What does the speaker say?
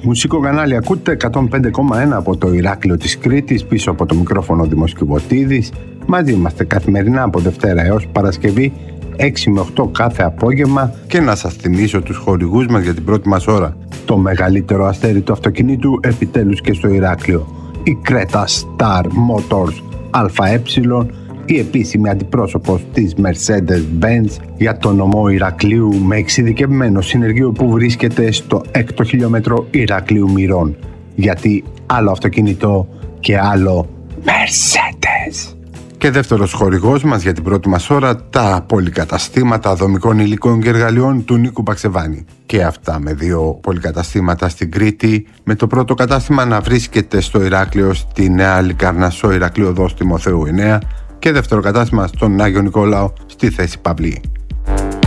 Μουσικό κανάλι ακούτε 105,1 από το Ηράκλειο της Κρήτης, πίσω από το μικρόφωνο Δημός Κιβωτίδης. Μαζί είμαστε καθημερινά από Δευτέρα έως Παρασκευή 6 με 8 κάθε απόγευμα και να σας θυμίσω τους χορηγούς μας για την πρώτη μας ώρα. Το μεγαλύτερο αστέρι του αυτοκινήτου επιτέλους και στο Ηράκλειο. Η Creta Star Motors ΑΕ, η επίσημη αντιπρόσωπος της Mercedes-Benz για το νομό Ηρακλείου, με εξειδικευμένο συνεργείο που βρίσκεται στο 6ο χιλιόμετρο Ηρακλείου Μυρών. Γιατί άλλο αυτοκίνητο και άλλο Mercedes. Και δεύτερος χορηγός μας για την πρώτη μας ώρα, τα πολυκαταστήματα δομικών υλικών και εργαλειών του Νίκου Μπαξεβάνη. Και αυτά με 2 πολυκαταστήματα στην Κρήτη, με το πρώτο κατάστημα να βρίσκεται στο Ηράκλειο, στη Νέα Λικαρνασσό Ηρακλείου Οδός Τιμοθέου 9, και δεύτερο κατάστημα στον Άγιο Νικόλαο, στη θέση Παυλή.